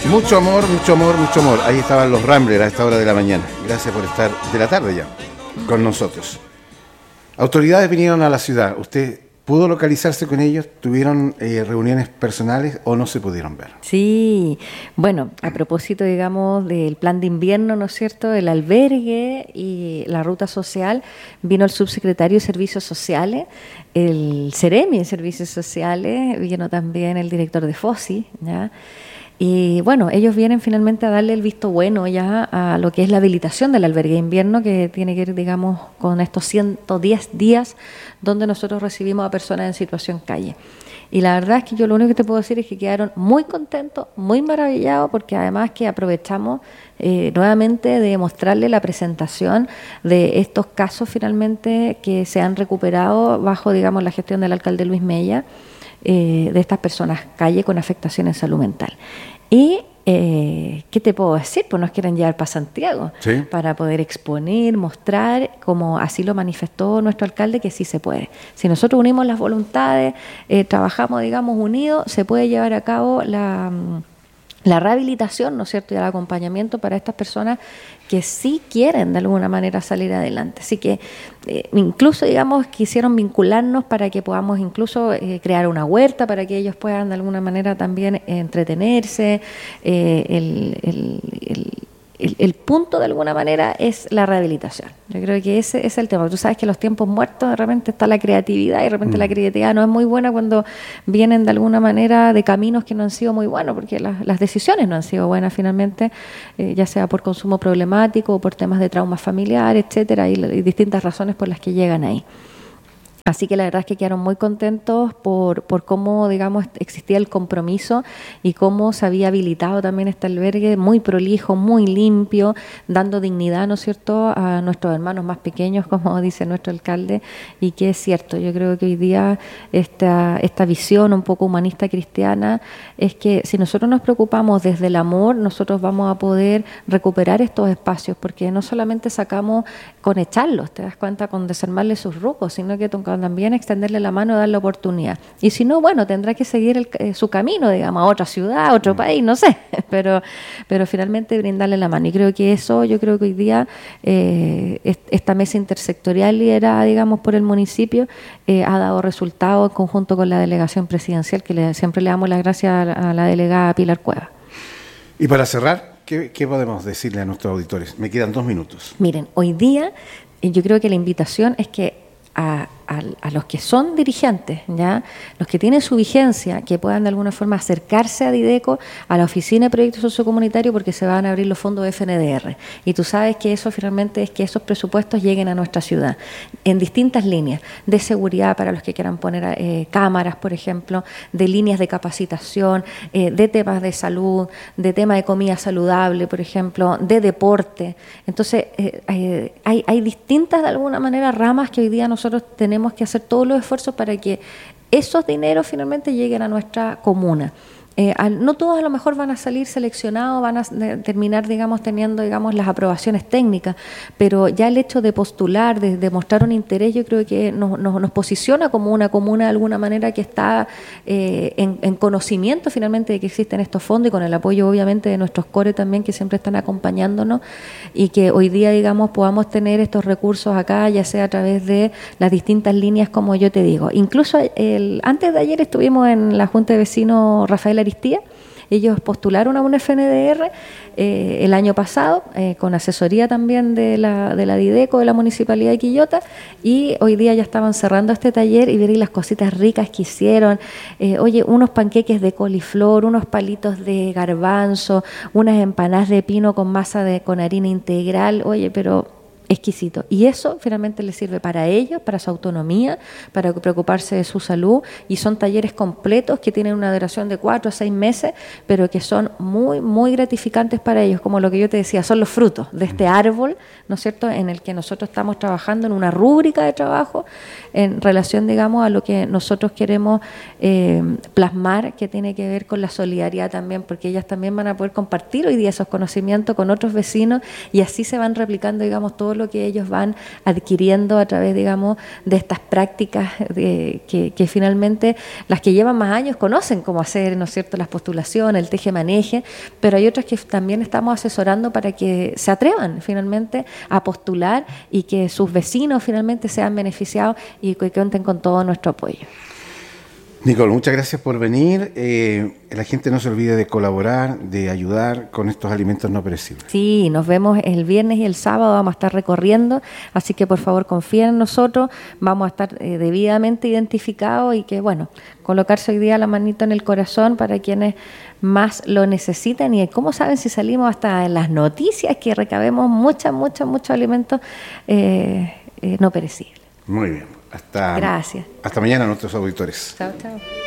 Mucho amor, mucho amor, mucho amor. Ahí estaban los Ramblers a esta hora de la mañana. Gracias por estar de la tarde ya con nosotros. Autoridades vinieron a la ciudad. ¿Usted pudo localizarse con ellos? ¿Tuvieron reuniones personales o no se pudieron ver? Sí, bueno, a propósito, digamos, del plan de invierno, ¿no es cierto?, el albergue y la ruta social, vino el subsecretario de Servicios Sociales, el Ceremi de Servicios Sociales, vino también el director de FOSI, ¿ya? Y bueno, ellos vienen finalmente a darle el visto bueno ya a lo que es la habilitación del albergue de invierno, que tiene que ir, digamos, con estos 110 días donde nosotros recibimos a personas en situación calle. Y la verdad es que yo lo único que te puedo decir es que quedaron muy contentos, muy maravillados, porque además que aprovechamos nuevamente de mostrarle la presentación de estos casos finalmente que se han recuperado bajo, digamos, la gestión del alcalde Luis Mella, de estas personas calle con afectación en salud mental. Y ¿qué te puedo decir? Pues nos quieren llevar para Santiago, ¿sí?, para poder exponer, mostrar, como así lo manifestó nuestro alcalde, que sí se puede. Si nosotros unimos las voluntades, trabajamos, digamos, unidos, se puede llevar a cabo la rehabilitación, ¿no es cierto?, y el acompañamiento para estas personas que sí quieren de alguna manera salir adelante. Así que incluso, digamos, quisieron vincularnos para que podamos incluso crear una huerta para que ellos puedan de alguna manera también entretenerse. El punto de alguna manera es la rehabilitación. Yo creo que ese es el tema. Tú sabes que los tiempos muertos de repente está la creatividad y de repente la creatividad no es muy buena cuando vienen de alguna manera de caminos que no han sido muy buenos, porque las decisiones no han sido buenas finalmente, ya sea por consumo problemático o por temas de trauma familiar, etcétera, y distintas razones por las que llegan ahí. Así que la verdad es que quedaron muy contentos por cómo, digamos, existía el compromiso y cómo se había habilitado también este albergue, muy prolijo, muy limpio, dando dignidad, ¿no es cierto?, a nuestros hermanos más pequeños, como dice nuestro alcalde, y que es cierto. Yo creo que hoy día esta visión un poco humanista cristiana es que si nosotros nos preocupamos desde el amor, nosotros vamos a poder recuperar estos espacios, porque no solamente sacamos con echarlos, te das cuenta, con desarmarle sus rucos, sino que también extenderle la mano, darle oportunidad. Y si no, bueno, tendrá que seguir su camino, digamos, a otra ciudad, a otro país, no sé, pero finalmente brindarle la mano. Y creo que eso, yo creo que hoy día esta mesa intersectorial liderada, digamos, por el municipio, ha dado resultados en conjunto con la delegación presidencial, que siempre le damos las gracias a la delegada Pilar Cueva. Y para cerrar, ¿qué podemos decirle a nuestros auditores? Me quedan 2 minutos. Miren, hoy día yo creo que la invitación es que a los que son dirigentes, ya los que tienen su vigencia, que puedan de alguna forma acercarse a Dideco, a la oficina de proyectos sociocomunitarios, porque se van a abrir los fondos de FNDR. Y tú sabes que eso finalmente es que esos presupuestos lleguen a nuestra ciudad en distintas líneas de seguridad para los que quieran poner cámaras, por ejemplo, de líneas de capacitación, de temas de salud, de temas de comida saludable, por ejemplo, de deporte. Entonces, hay distintas de alguna manera ramas que hoy día nosotros tenemos que hacer todos los esfuerzos para que esos dineros finalmente lleguen a nuestra comuna. No todos a lo mejor van a salir seleccionados, van a terminar, digamos, teniendo, digamos, las aprobaciones técnicas, pero ya el hecho de postular, de demostrar un interés, yo creo que nos posiciona como una comuna de alguna manera que está en conocimiento finalmente de que existen estos fondos, y con el apoyo obviamente de nuestros CORE también, que siempre están acompañándonos, y que hoy día, digamos, podamos tener estos recursos acá, ya sea a través de las distintas líneas, como yo te digo. Incluso antes de ayer estuvimos en la Junta de Vecinos Rafael Aristía. Ellos postularon a un FNDR el año pasado, con asesoría también de la Dideco, de la Municipalidad de Quillota, y hoy día ya estaban cerrando este taller, y ver las cositas ricas que hicieron. Unos panqueques de coliflor, unos palitos de garbanzo, unas empanadas de pino con masa con harina integral, pero exquisito. Y eso finalmente les sirve para ellos, para su autonomía, para preocuparse de su salud, y son talleres completos que tienen una duración de 4 a 6 meses, pero que son muy, muy gratificantes para ellos, como lo que yo te decía, son los frutos de este árbol, ¿no es cierto?, en el que nosotros estamos trabajando en una rúbrica de trabajo en relación, digamos, a lo que nosotros queremos plasmar, que tiene que ver con la solidaridad también, porque ellas también van a poder compartir hoy día esos conocimientos con otros vecinos, y así se van replicando, digamos, todos lo que ellos van adquiriendo a través, digamos, de estas prácticas que finalmente las que llevan más años conocen cómo hacer, ¿no es cierto?, las postulaciones, el teje-maneje, pero hay otras que también estamos asesorando para que se atrevan finalmente a postular y que sus vecinos finalmente sean beneficiados y que cuenten con todo nuestro apoyo. Nicole, muchas gracias por venir. La gente no se olvide de colaborar, de ayudar con estos alimentos no perecibles. Sí, nos vemos el viernes y el sábado, vamos a estar recorriendo, así que por favor confíen en nosotros, vamos a estar debidamente identificados y que, bueno, colocarse hoy día la manito en el corazón para quienes más lo necesitan. Y cómo saben si salimos hasta en las noticias que recabemos muchos alimentos no perecibles. Muy bien. Gracias. Hasta mañana, nuestros auditores. Chao, chao.